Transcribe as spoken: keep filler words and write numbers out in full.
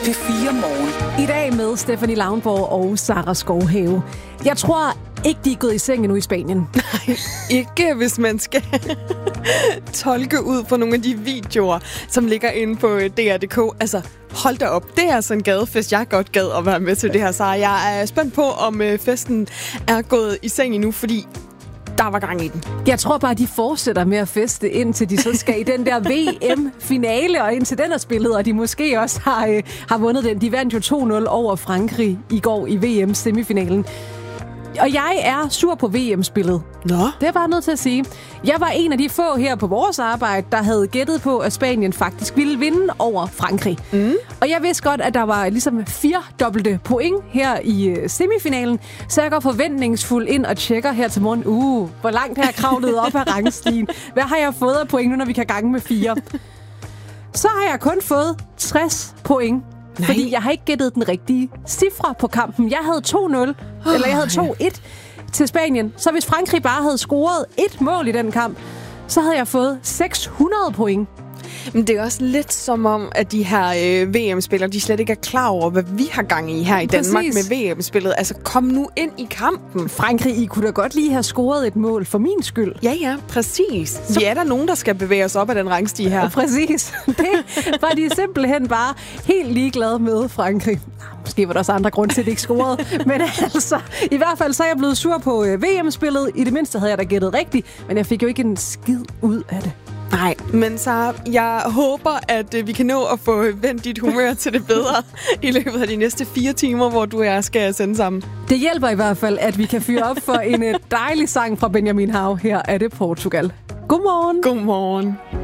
P fire Morgen. I dag med Stephanie Lauenborg og Sara Skovhave. Jeg tror ikke, de er gået i seng endnu i Spanien. Nej, ikke hvis man skal tolke ud på nogle af de videoer, som ligger inde på D R punktum d k. Altså, hold da op. Det er altså en gadefest, jeg godt gad at være med til det her, Sara. Jeg er spændt på, om festen er gået i seng endnu, fordi der var gang i den. Jeg tror bare, de fortsætter med at feste, indtil de så skal i den der V M-finale, og indtil den er spillet, og de måske også har, øh, har vundet den. De vandt jo to nul over Frankrig i går i V M-semifinalen. Og jeg er sur på V M-spillet. Nå? Det er jeg bare nødt til at sige. Jeg var en af de få her på vores arbejde, der havde gættet på, at Spanien faktisk ville vinde over Frankrig. Mm. Og jeg vidste godt, at der var ligesom fire dobbelte point her i uh, semifinalen, så jeg går forventningsfuld ind og tjekker her til morgen. Uh, hvor langt har jeg kravlet op ad rangstigen? Hvad har jeg fået af point nu, når vi kan gange med fire? Så har jeg kun fået tres point. Nej. Fordi jeg har ikke gættet den rigtige cifre på kampen. Jeg havde to nul, oh, eller jeg havde to et til Spanien. Så hvis Frankrig bare havde scoret et mål i den kamp, så havde jeg fået seks hundrede point. Men det er også lidt som om, at de her øh, V M-spillere, de slet ikke er klar over, hvad vi har gang i her i Præcis. Danmark med V M-spillet. Altså, kom nu ind i kampen. Frankrig, I kunne da godt lige have scoret et mål for min skyld. Ja, ja, præcis. Så vi er der nogen, der skal bevæge os op ad den rangstige her. Ja, præcis. Det var de simpelthen bare helt ligeglade med, Frankrig. Måske var der også andre grunde til, at det ikke scorede. Men altså, i hvert fald så er jeg blevet sur på øh, V M-spillet. I det mindste havde jeg da gættet rigtigt, men jeg fik jo ikke en skid ud af det. Nej, men så jeg håber, at øh, vi kan nå at få vendt dit humør til det bedre i løbet af de næste fire timer, hvor du og jeg skal sende sammen. Det hjælper i hvert fald, at vi kan fyre op for en dejlig sang fra Benjamin Hav. Her er det Portugal. Godmorgen. Godmorgen.